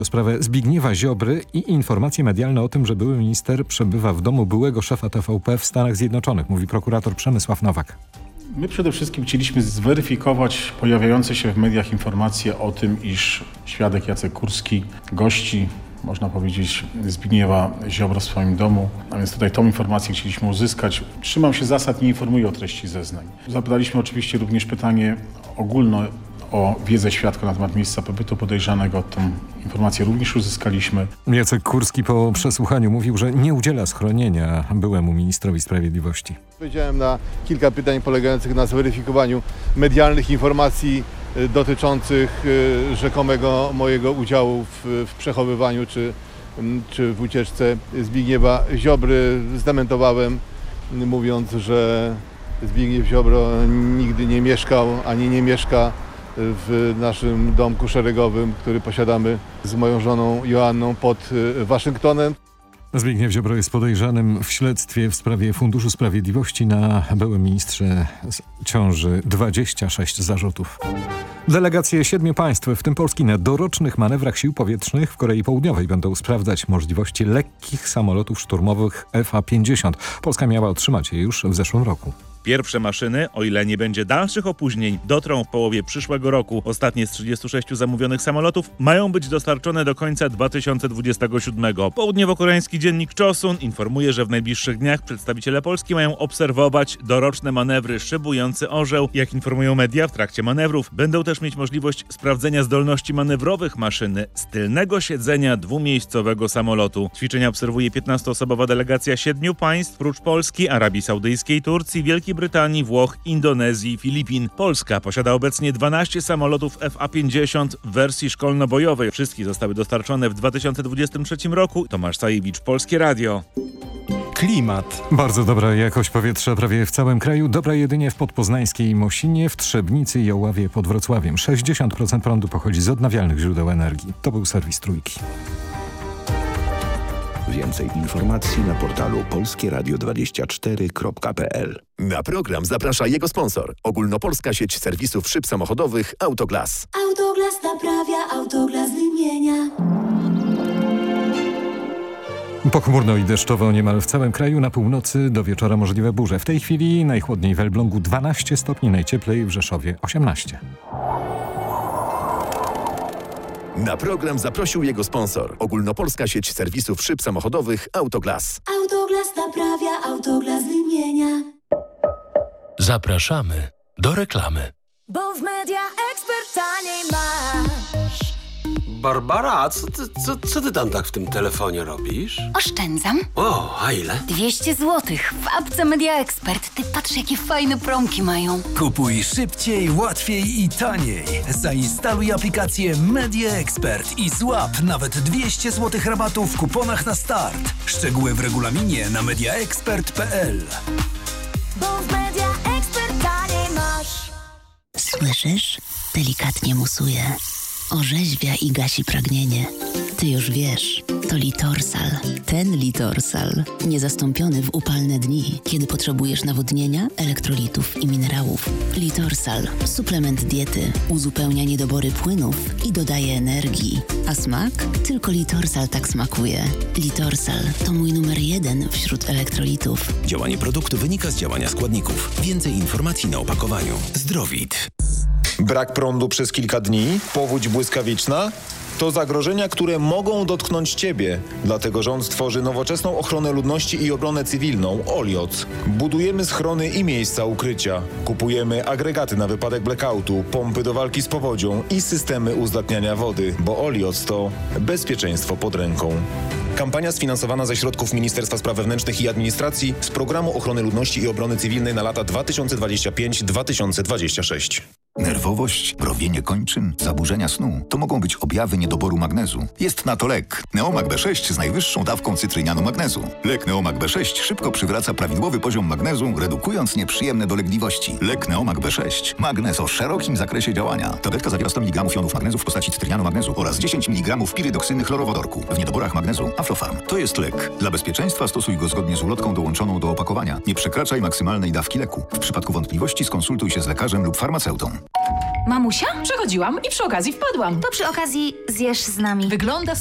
Sprawę Zbigniewa Ziobry i informacje medialne o tym, że były minister przebywa w domu byłego szefa TVP w Stanach Zjednoczonych, mówi prokurator Przemysław Nowak. My przede wszystkim chcieliśmy zweryfikować pojawiające się w mediach informacje o tym, iż świadek Jacek Kurski gości, można powiedzieć, Zbigniewa Ziobro w swoim domu. A więc tutaj tą informację chcieliśmy uzyskać. Trzymam się zasad, nie informuję o treści zeznań. Zadaliśmy oczywiście również pytanie ogólne o wiedzę świadka na temat miejsca pobytu podejrzanego. Tę informację również uzyskaliśmy. Jacek Kurski po przesłuchaniu mówił, że nie udziela schronienia byłemu ministrowi sprawiedliwości. Odpowiedziałem na kilka pytań polegających na zweryfikowaniu medialnych informacji dotyczących rzekomego mojego udziału w przechowywaniu czy w ucieczce Zbigniewa Ziobry. Zdementowałem, mówiąc, że Zbigniew Ziobro nigdy nie mieszkał ani nie mieszka w naszym domku szeregowym, który posiadamy z moją żoną Joanną pod Waszyngtonem. Zbigniew Ziobro jest podejrzanym w śledztwie w sprawie Funduszu Sprawiedliwości. Na byłym ministrze ciąży 26 zarzutów. Delegacje 7 państw, w tym Polski, na dorocznych manewrach sił powietrznych w Korei Południowej będą sprawdzać możliwości lekkich samolotów szturmowych FA-50. Polska miała otrzymać je już w zeszłym roku. Pierwsze maszyny, o ile nie będzie dalszych opóźnień, dotrą w połowie przyszłego roku. Ostatnie z 36 zamówionych samolotów mają być dostarczone do końca 2027. Południowo-koreański dziennik Chosun informuje, że w najbliższych dniach przedstawiciele Polski mają obserwować doroczne manewry szybujący orzeł. Jak informują media, w trakcie manewrów będą też mieć możliwość sprawdzenia zdolności manewrowych maszyny z tylnego siedzenia dwumiejscowego samolotu. Ćwiczenia obserwuje 15-osobowa delegacja 7 państw, prócz Polski, Arabii Saudyjskiej, Turcji, Wielkiej Brytanii, Włoch, Indonezji i Filipin. Polska posiada obecnie 12 samolotów FA-50 w wersji szkolno-bojowej. Wszystkie zostały dostarczone w 2023 roku. Tomasz Sajewicz, Polskie Radio. Klimat. Bardzo dobra jakość powietrza prawie w całym kraju. Dobra jedynie w podpoznańskiej Mosinie, w Trzebnicy i Oławie pod Wrocławiem. 60% prądu pochodzi z odnawialnych źródeł energii. To był serwis Trójki. Więcej informacji na portalu polskieradio24.pl. Na program zaprasza jego sponsor. Ogólnopolska sieć serwisów szyb samochodowych Autoglas. Autoglas naprawia, Autoglas wymienia. Pochmurno i deszczowo niemal w całym kraju. Na północy do wieczora możliwe burze. W tej chwili najchłodniej w Elblągu 12 stopni, najcieplej w Rzeszowie 18. Na program zaprosił jego sponsor. Ogólnopolska sieć serwisów szyb samochodowych Autoglas. Autoglas naprawia, Autoglas wymienia. Zapraszamy do reklamy. Bo w Media Expert taniej masz. Barbara, a co ty tam tak w tym telefonie robisz? Oszczędzam. O, a ile? 200 zł w apce Media Expert. Ty patrz, jakie fajne promki mają. Kupuj szybciej, łatwiej i taniej. Zainstaluj aplikację Media Expert i złap nawet 200 zł rabatu w kuponach na start. Szczegóły w regulaminie na mediaexpert.pl. Bo w Media Expert taniej masz. Słyszysz? Delikatnie musuje. Orzeźwia i gasi pragnienie. Ty już wiesz, to Litorsal. Ten Litorsal. Niezastąpiony w upalne dni, kiedy potrzebujesz nawodnienia, elektrolitów i minerałów. Litorsal. Suplement diety. Uzupełnia niedobory płynów i dodaje energii. A smak? Tylko Litorsal tak smakuje. Litorsal to mój numer 1 wśród elektrolitów. Działanie produktu wynika z działania składników. Więcej informacji na opakowaniu. Zdrowit. Brak prądu przez kilka dni, powódź błyskawiczna to zagrożenia, które mogą dotknąć Ciebie. Dlatego rząd tworzy nowoczesną ochronę ludności i obronę cywilną OLIOC. Budujemy schrony i miejsca ukrycia. Kupujemy agregaty na wypadek blackoutu, pompy do walki z powodzią i systemy uzdatniania wody, bo OLIOC to bezpieczeństwo pod ręką. Kampania sfinansowana ze środków Ministerstwa Spraw Wewnętrznych i Administracji z Programu Ochrony Ludności i Obrony Cywilnej na lata 2025-2026. Nerwowość, mrowienie kończyn, zaburzenia snu to mogą być objawy niedoboru magnezu. Jest na to lek Neomag B6 z najwyższą dawką cytrynianu magnezu. Lek Neomag B6 szybko przywraca prawidłowy poziom magnezu, redukując nieprzyjemne dolegliwości. Lek Neomag B6. Magnez o szerokim zakresie działania. Tabletka zawiera 100 mg jonów magnezu w postaci cytrynianu magnezu oraz 10 mg pirydoksyny chlorowodorku. W niedoborach magnezu Aflofarm. To jest lek. Dla bezpieczeństwa stosuj go zgodnie z ulotką dołączoną do opakowania. Nie przekraczaj maksymalnej dawki leku. W przypadku wątpliwości skonsultuj się z lekarzem lub farmaceutą. Mamusia? Przechodziłam i przy okazji wpadłam. To przy okazji zjesz z nami. Wygląda